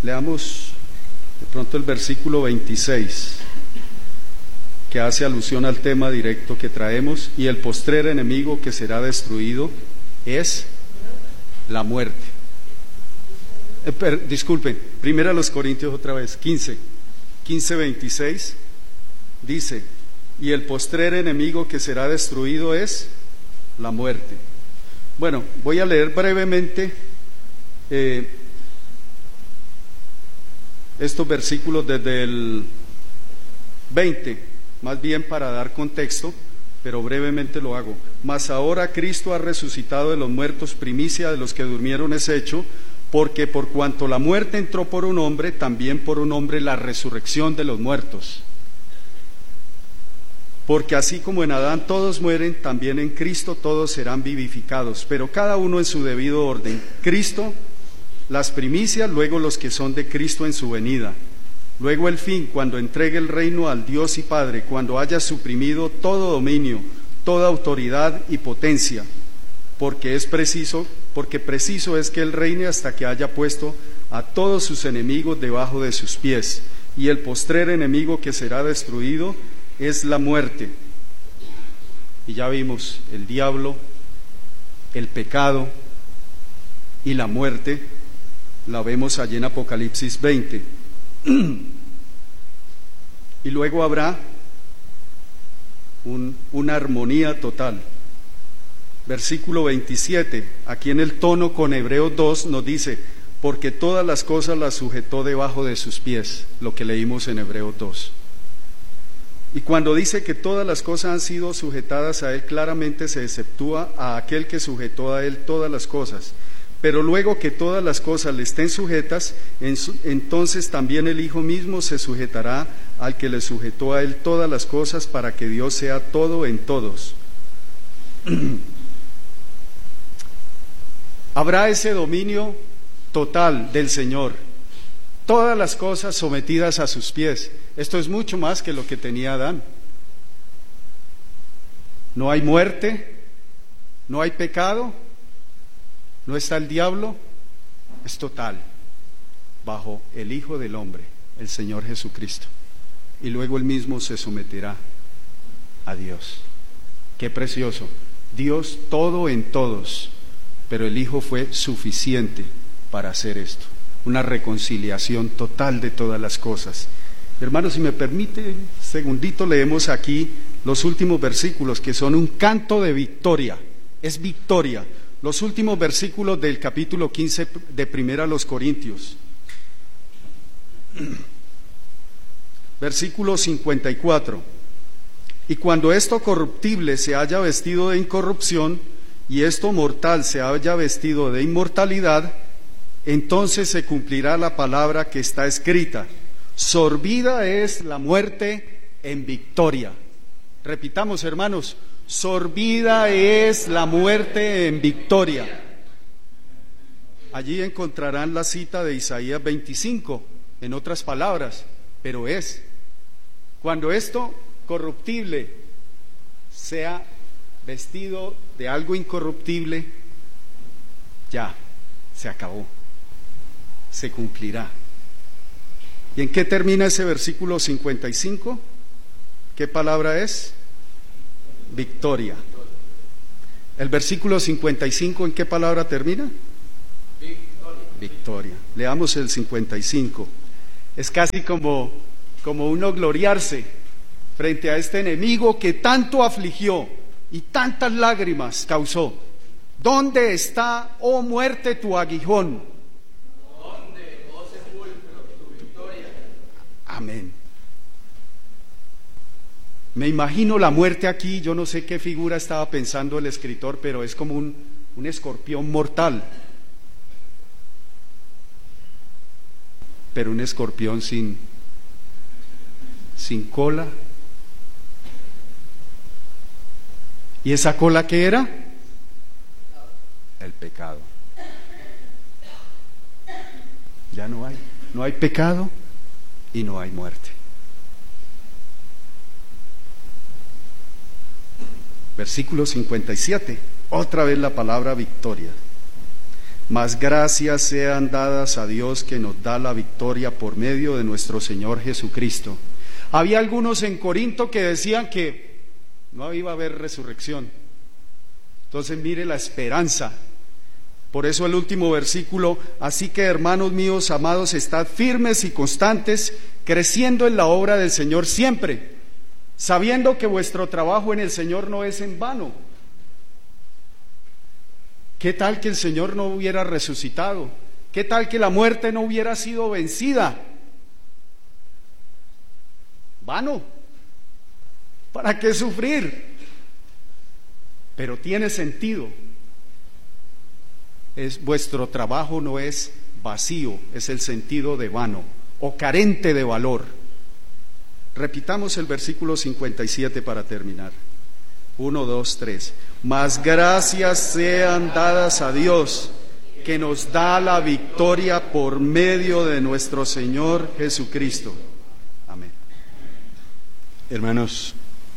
Leamos de pronto el versículo 26, que hace alusión al tema directo que traemos: y el postrer enemigo que será destruido es la muerte. Disculpen, 1 Corintios otra vez, 15:26, dice: y el postrer enemigo que será destruido es la muerte. Bueno, voy a leer brevemente estos versículos desde el 20, más bien para dar contexto, pero brevemente lo hago. Mas ahora Cristo ha resucitado de los muertos, primicia de los que durmieron es hecho, porque por cuanto la muerte entró por un hombre, también por un hombre la resurrección de los muertos. Porque así como en Adán todos mueren, también en Cristo todos serán vivificados, pero cada uno en su debido orden. Cristo, las primicias, luego los que son de Cristo en su venida. Luego el fin, cuando entregue el reino al Dios y Padre, cuando haya suprimido todo dominio, toda autoridad y potencia, porque preciso es que Él reine hasta que haya puesto a todos sus enemigos debajo de sus pies. Y el postrer enemigo que será destruido es la muerte. Y ya vimos el diablo, el pecado y la muerte, la vemos allí en Apocalipsis 20. Y luego habrá una armonía total. Versículo 27, aquí en el tono con Hebreos 2 nos dice: porque todas las cosas las sujetó debajo de sus pies, lo que leímos en Hebreos 2. Y cuando dice que todas las cosas han sido sujetadas a Él, claramente se exceptúa a aquel que sujetó a Él todas las cosas. Pero luego que todas las cosas le estén sujetas, entonces también el Hijo mismo se sujetará al que le sujetó a Él todas las cosas, para que Dios sea todo en todos. Habrá ese dominio total del Señor, todas las cosas sometidas a sus pies. Esto es mucho más que lo que tenía Adán. No hay muerte, no hay pecado, no está el diablo, es total, bajo el Hijo del Hombre, el Señor Jesucristo. Y luego Él mismo se someterá a Dios. Qué precioso, Dios todo en todos, pero el Hijo fue suficiente para hacer esto, una reconciliación total de todas las cosas. Hermanos, si me permite, segundito, leemos aquí los últimos versículos, que son un canto de victoria, es victoria. Los últimos versículos del capítulo 15 de 1 Corintios. Versículo 54. Y cuando esto corruptible se haya vestido de incorrupción, y esto mortal se haya vestido de inmortalidad, entonces se cumplirá la palabra que está escrita: sorbida es la muerte en victoria. Repitamos, hermanos: sorbida es la muerte en victoria. Allí encontrarán la cita de Isaías 25, en otras palabras, pero es. Cuando esto corruptible sea vestido de algo incorruptible, ya, se acabó, se cumplirá. ¿Y en qué termina ese versículo 55? ¿Qué palabra es? Victoria. El versículo 55, ¿en qué palabra termina? Victoria. Victoria. Leamos el 55. Es casi como uno gloriarse frente a este enemigo que tanto afligió y tantas lágrimas causó. ¿Dónde está, oh muerte, tu aguijón? ¿Dónde, oh sepulcro, tu victoria? Amén. Me imagino la muerte aquí. Yo no sé qué figura estaba pensando el escritor, pero es como un escorpión mortal, pero un escorpión sin cola. ¿Y esa cola qué era? El pecado. Ya no hay pecado y no hay muerte. Versículo 57, otra vez la palabra victoria. Mas gracias sean dadas a Dios que nos da la victoria por medio de nuestro Señor Jesucristo. Había algunos en Corinto que decían que no iba a haber resurrección. Entonces mire la esperanza. Por eso el último versículo: así que, hermanos míos amados, estad firmes y constantes, creciendo en la obra del Señor siempre, sabiendo que vuestro trabajo en el Señor no es en vano. ¿Qué tal que el Señor no hubiera resucitado? ¿Qué tal que la muerte no hubiera sido vencida? Vano. ¿Para qué sufrir? Pero tiene sentido. Vuestro trabajo no es vacío, es el sentido de vano o carente de valor. Repitamos el versículo 57 para terminar. 1, 2, 3. Mas gracias sean dadas a Dios, que nos da la victoria por medio de nuestro Señor Jesucristo. Amén. Hermanos,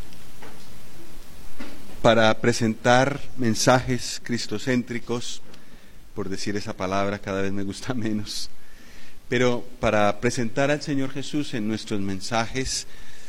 para presentar mensajes cristocéntricos, por decir esa palabra, cada vez me gusta menos, pero para presentar al Señor Jesús en nuestros mensajes,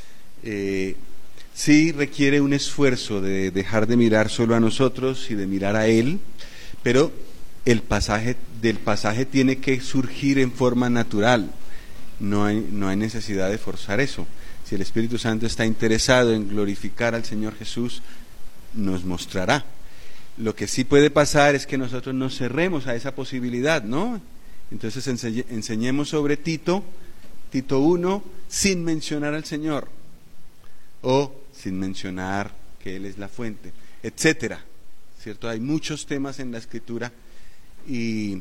sí requiere un esfuerzo de dejar de mirar solo a nosotros y de mirar a Él, pero el pasaje tiene que surgir en forma natural, no hay necesidad de forzar eso. Si el Espíritu Santo está interesado en glorificar al Señor Jesús, nos mostrará. Lo que sí puede pasar es que nosotros nos cerremos a esa posibilidad, ¿no? Entonces enseñemos sobre Tito 1, sin mencionar al Señor, o sin mencionar que Él es la fuente, etcétera, ¿cierto? Hay muchos temas en la Escritura y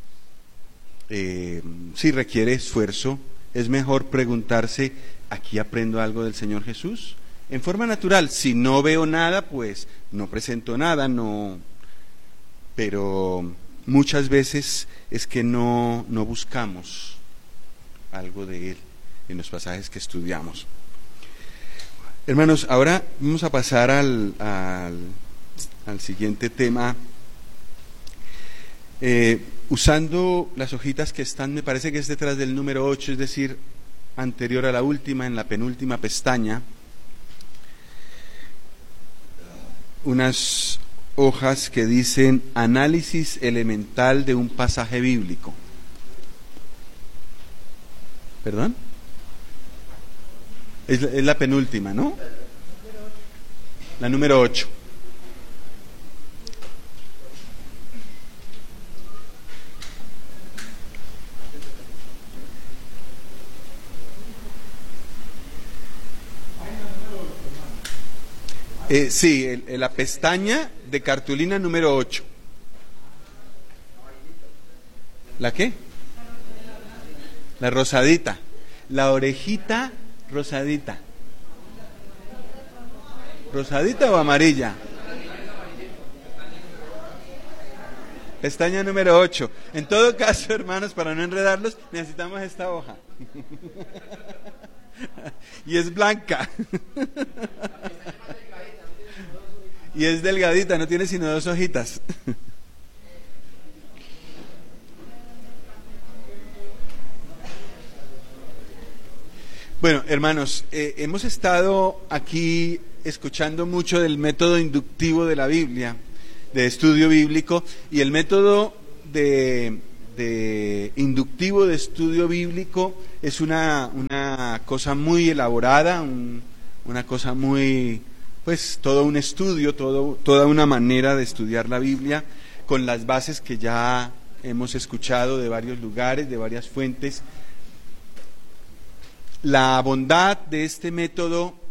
sí requiere esfuerzo. Es mejor preguntarse: ¿aquí aprendo algo del Señor Jesús? En forma natural. Si no veo nada, pues no presento nada, no. Pero muchas veces es que no buscamos algo de Él en los pasajes que estudiamos. Hermanos, ahora vamos a pasar al siguiente tema. Usando las hojitas que están, me parece que es detrás del número 8, es decir, anterior a la última, en la penúltima pestaña, unas hojas que dicen análisis elemental de un pasaje bíblico. ¿Perdón? Es la penúltima, ¿no? La número 8. Sí, la pestaña de cartulina número 8. ¿La qué? La rosadita. La orejita rosadita. ¿Rosadita o amarilla? Pestaña número 8. En todo caso, hermanos, para no enredarlos, necesitamos esta hoja. Y es blanca. Y es delgadita, no tiene sino 2 hojitas. Bueno, hermanos, hemos estado aquí escuchando mucho del método inductivo de la Biblia, de estudio bíblico, y el método de inductivo de estudio bíblico es una cosa muy elaborada, una cosa muy, pues todo un estudio, toda una manera de estudiar la Biblia, con las bases que ya hemos escuchado de varios lugares, de varias fuentes. La bondad de este método